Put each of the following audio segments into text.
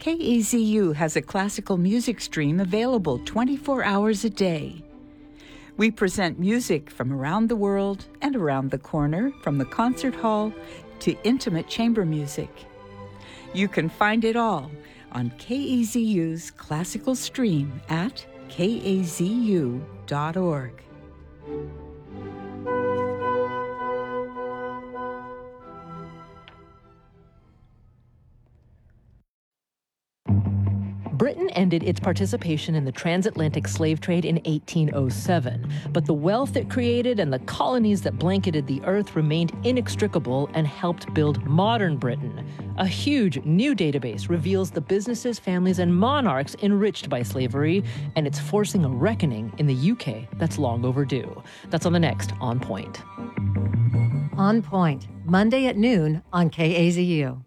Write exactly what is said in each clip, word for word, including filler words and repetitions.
K A Z U has a classical music stream available twenty-four hours a day. We present music from around the world and around the corner, from the concert hall to intimate chamber music. You can find it all on K A Z U's classical stream at K A Z U dot org. Britain ended its participation in the transatlantic slave trade in eighteen oh seven, but the wealth it created and the colonies that blanketed the earth remained inextricable and helped build modern Britain. A huge new database reveals the businesses, families, and monarchs enriched by slavery, and it's forcing a reckoning in the U K that's long overdue. That's on the next On Point. On Point, Monday at noon on K A Z U.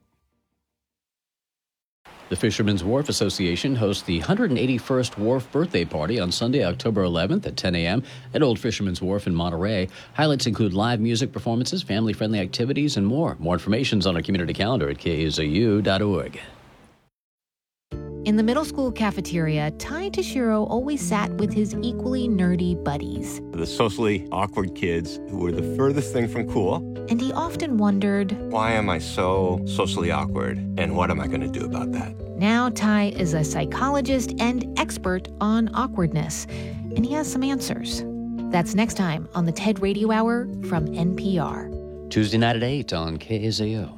The Fishermen's Wharf Association hosts the one hundred eighty-first Wharf Birthday Party on Sunday, October eleventh at ten a.m. at Old Fisherman's Wharf in Monterey. Highlights include live music performances, family-friendly activities, and more. More information is on our community calendar at K A Z U dot org. In the middle school cafeteria, Ty Tashiro always sat with his equally nerdy buddies. The socially awkward kids who were the furthest thing from cool. And he often wondered, why am I so socially awkward, and what am I going to do about that? Now Ty is a psychologist and expert on awkwardness, and he has some answers. That's next time on the TED Radio Hour from N P R. Tuesday night at eight on K A Z U.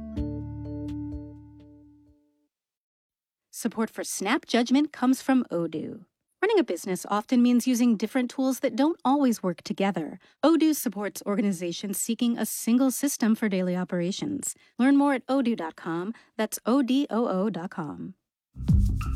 Support for Snap Judgment comes from Odoo. Running a business often means using different tools that don't always work together. Odoo supports organizations seeking a single system for daily operations. Learn more at odoo dot com. That's O D O O dot com.